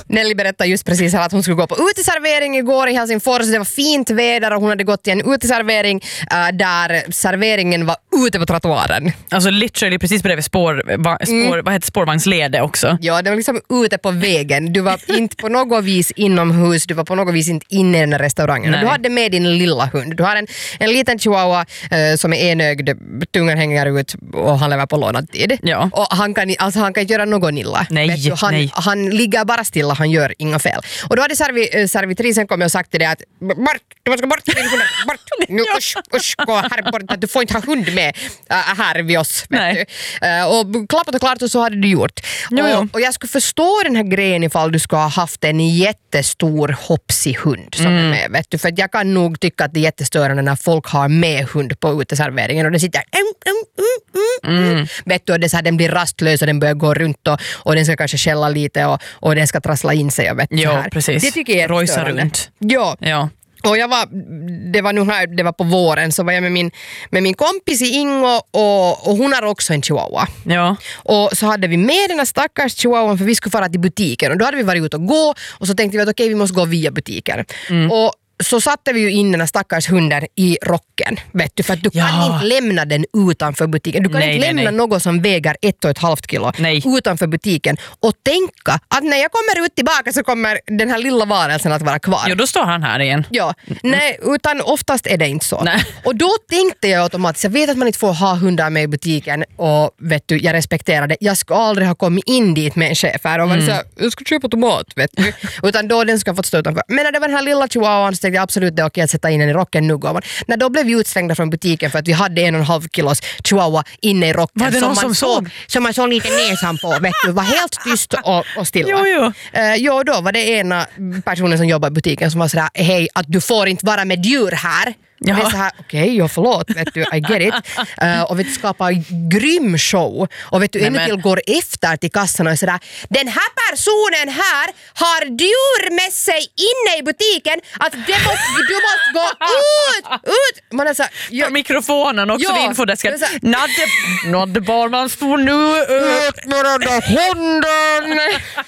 Nelly berättade just precis att hon skulle gå på uteservering igår i Helsingfors. Det var fint väder och hon hade gått till en uteservering där serveringen var ute på trottoaren. Alltså literally precis bredvid vad heter spårvagnslede också. Ja, det var liksom ute på vägen. Du var inte på något vis inomhus, du var på något vis inte inne i den här restaurangen. Du hade med din lilla hund. Du har en liten chihuahua som är enögd, tungan hänger ut och han lever på lånad tid. Ja. Och han kan inte göra något illa. Nej. Han ligger bara stilla, han gör inga fel. Och då hade servitrisen kommit och sagt till dig att du måste gå bort, bort. Nu, usch, gå här bort, att du får inte ha hund med här vid oss. Vet du. Och klappat och klart och så hade du gjort. Och jag skulle förstå den här grejen ifall du skulle ha haft en jättestor hoppsig hund som är med. Vet du? För att jag kan nog tycka att det är jättestörande när folk har med hund på uteserveringen och det sitter vet du, och det är så här, den blir rastlös och den börjar gå runt och den ska kanske skälla lite och den ska trassla in sig och vet du, här. Precis. Det tycker jag är Rojsa runt. Ja. Och det var på våren så var jag med min kompis i Ingo och hon har också en chihuahua. Ja. Och så hade vi med den här stackars chihuahuan för vi skulle fara till butiken och då hade vi varit ute och gå och så tänkte vi att okej, vi måste gå via butiken. Och så satte vi ju in den här stackars hunden i rocken, vet du, för att du kan inte lämna den utanför butiken. Du kan inte lämna något som väger 1,5 kilo utanför butiken och tänka att när jag kommer ut tillbaka så kommer den här lilla varelsen att vara kvar. Jo, då står han här igen. Ja, nej, utan oftast är det inte så. Nej. Och då tänkte jag automatiskt, jag vet att man inte får ha hundar med i butiken och vet du, jag respekterar det. Jag skulle aldrig ha kommit in dit med en chef här och var så här, jag ska köpa tomat, vet du. Utan då den ska ha fått stå utanför. Men när det var den här lilla chihuahuan så tänkte jag absolut det är okej att sätta in den i rocken nu. När då blev vi utslängda från butiken för att vi hade 1,5 kilos chihuahua inne i rocken. Var det någon som såg? Som man såg lite näsan på, vet du. Var helt tyst och stilla. Jo. Då var det ena personen som jobbar i butiken som var sådär, hej, att du får inte vara med djur här. Ja. Det är så här, okej, förlåt, vet du, I get it. Och vet du, skapar grym show. Och vet du, ännu till går efter till kassan och sådär, den här personen här har djur med sig inne i butiken att du måste gå ut. Man är så här, på mikrofonen också vid infodesken. Nadde barn, man står nu ut med den där hunden.